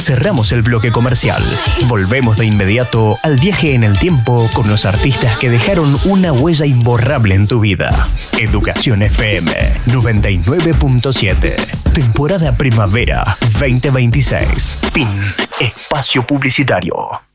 cerramos el bloque comercial. Volvemos de inmediato al viaje en el tiempo con los artistas que dejaron una huella imborrable en tu vida. Educación FM 99.7. Temporada Primavera 2026. Fin. Espacio publicitario.